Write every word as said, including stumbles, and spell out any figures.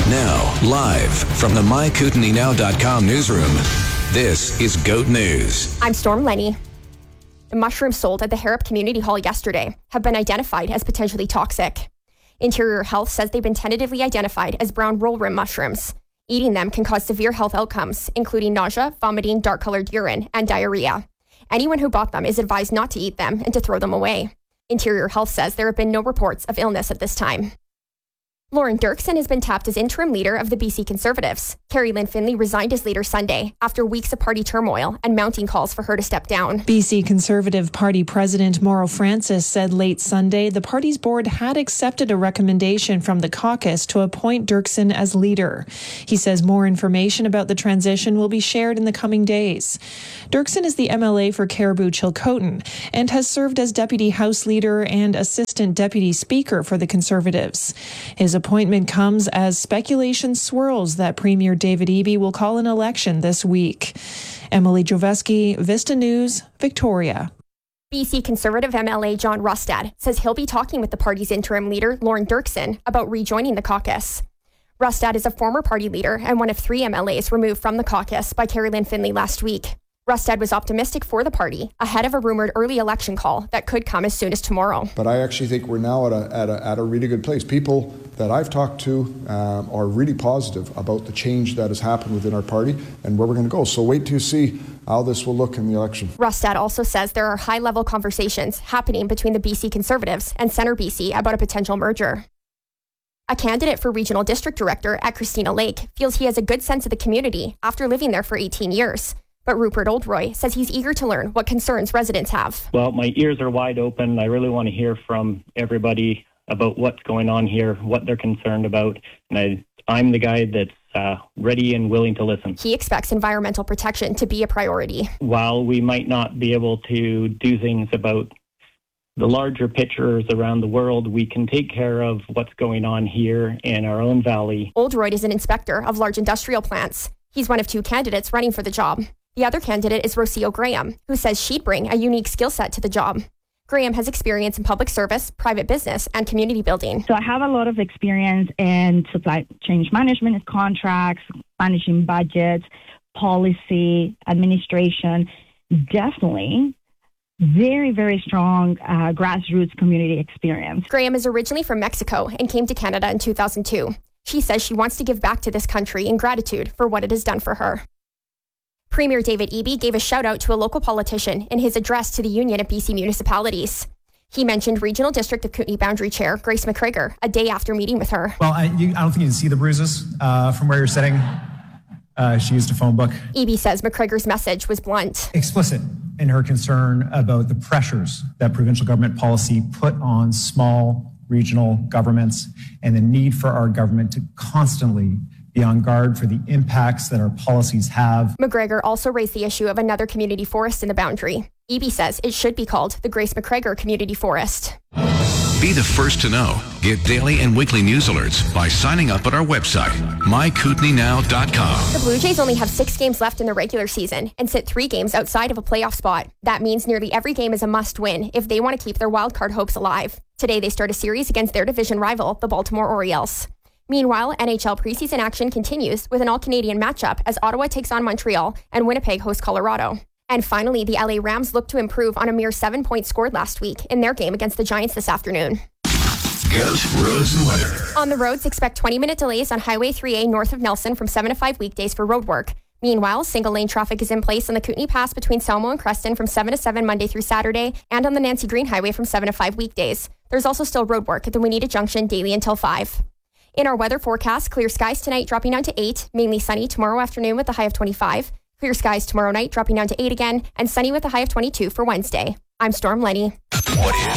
Now, live from the my kootenai now dot com newsroom, this is Goat News. I'm Storm Lenny. The mushrooms sold at the Harrop Community Hall yesterday have been identified as potentially toxic. Interior Health says they've been tentatively identified as brown roll rim mushrooms. Eating them can cause severe health outcomes, including nausea, vomiting, dark-colored urine, and diarrhea. Anyone who bought them is advised not to eat them and to throw them away. Interior Health says there have been no reports of illness at this time. Lauren Dirksen has been tapped as interim leader of the B C Conservatives. Carrie Lynn Finley resigned as leader Sunday after weeks of party turmoil and mounting calls for her to step down. B C Conservative Party President Mauro Francis said late Sunday the party's board had accepted a recommendation from the caucus to appoint Dirksen as leader. He says more information about the transition will be shared in the coming days. Dirksen is the M L A for Caribou-Chilcotin and has served as Deputy House Leader and Assistant Deputy Speaker for the Conservatives. His appointment comes as speculation swirls that Premier David Eby will call an election this week. Emily Joveski, Vista News, Victoria. B C Conservative M L A John Rustad says he'll be talking with the party's interim leader, Lauren Dirksen, about rejoining the caucus. Rustad is a former party leader and one of three M L As removed from the caucus by Carrie Lynn Finley last week. Rustad was optimistic for the party ahead of a rumored early election call that could come as soon as tomorrow. But I actually think we're now at a, at a, at a really good place. People that I've talked to um, are really positive about the change that has happened within our party and where we're going to go. So wait to see how this will look in the election. Rustad also says there are high-level conversations happening between the B C Conservatives and Centre B C about a potential merger. A candidate for regional district director at Christina Lake feels he has a good sense of the community after living there for eighteen years. But Rupert Oldroy says he's eager to learn what concerns residents have. Well, my ears are wide open. I really want to hear from everybody about what's going on here, what they're concerned about. And I, I'm the guy that's uh, ready and willing to listen. He expects environmental protection to be a priority. While we might not be able to do things about the larger pictures around the world, we can take care of what's going on here in our own valley. Oldroyd is an inspector of large industrial plants. He's one of two candidates running for the job. The other candidate is Rocio Graham, who says she'd bring a unique skill set to the job. Graham has experience in public service, private business, and community building. So I have a lot of experience in supply chain management, contracts, managing budgets, policy, administration. Definitely very, very strong uh, grassroots community experience. Graham is originally from Mexico and came to Canada in two thousand two. She says she wants to give back to this country in gratitude for what it has done for her. Premier David Eby gave a shout-out to a local politician in his address to the Union of B C Municipalities. He mentioned Regional District of Kootenay Boundary Chair Grace McGregor a day after meeting with her. Well, I, you, I don't think you can see the bruises uh, from where you're sitting. Uh, she used a phone book. Eby says McGregor's message was blunt. Explicit in her concern about the pressures that provincial government policy put on small regional governments and the need for our government to constantly be on guard for the impacts that our policies have. McGregor also raised the issue of another community forest in the boundary. Eby says it should be called the Grace McGregor Community Forest. Be the first to know. Get daily and weekly news alerts by signing up at our website, my kootenai now dot com. The Blue Jays only have six games left in the regular season and sit three games outside of a playoff spot. That means nearly every game is a must-win if they want to keep their wildcard hopes alive. Today they start a series against their division rival, the Baltimore Orioles. Meanwhile, N H L preseason action continues with an all-Canadian matchup as Ottawa takes on Montreal and Winnipeg hosts Colorado. And finally, the L A Rams look to improve on a mere seven points scored last week in their game against the Giants this afternoon. Goat, roads, and weather. On the roads, expect twenty-minute delays on Highway three A north of Nelson from seven to five weekdays for road work. Meanwhile, single-lane traffic is in place on the Kootenay Pass between Selmo and Creston from seven to seven Monday through Saturday, and on the Nancy Green Highway from seven to five weekdays. There's also still road work at the Wineta Junction daily until five. In our weather forecast, clear skies tonight dropping down to eight, mainly sunny tomorrow afternoon with a high of twenty-five. Clear skies tomorrow night dropping down to eight again, and sunny with a high of twenty-two for Wednesday. I'm Storm Lenny. What is